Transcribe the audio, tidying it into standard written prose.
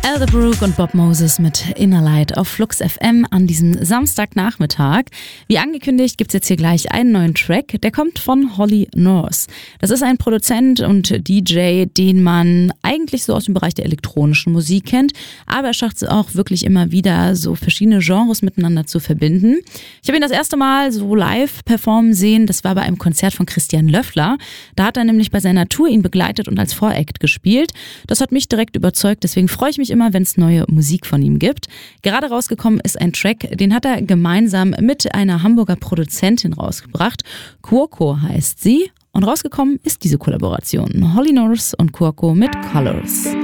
Elderbrook und Bob Moses mit Inner Light auf Flux FM an diesem Samstagnachmittag. Wie angekündigt gibt's jetzt hier gleich einen neuen Track, der kommt von Holly North. Das ist ein Produzent und DJ, den man eigentlich so aus dem Bereich der elektronischen Musik kennt, aber er schafft es auch wirklich immer wieder, so verschiedene Genres miteinander zu verbinden. Ich habe ihn das erste Mal so live performen sehen, das war bei einem Konzert von Christian Löffler. Da hat er nämlich bei seiner Tour ihn begleitet und als Voract gespielt. Das hat mich direkt überzeugt, deswegen freue ich mich immer, wenn es neue Musik von ihm gibt. Gerade rausgekommen ist ein Track, den hat er gemeinsam mit einer Hamburger Produzentin rausgebracht. Cuoco heißt sie und rausgekommen ist diese Kollaboration. Holly North und Cuoco mit Colors.